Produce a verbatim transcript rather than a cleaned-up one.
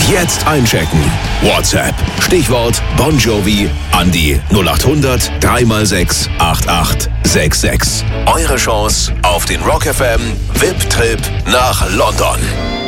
Jetzt einchecken. WhatsApp. Stichwort Bon Jovi an die null acht hundert drei mal sechs acht acht sechs sechs. Eure Chance auf den Rock F M V I P-Trip nach London.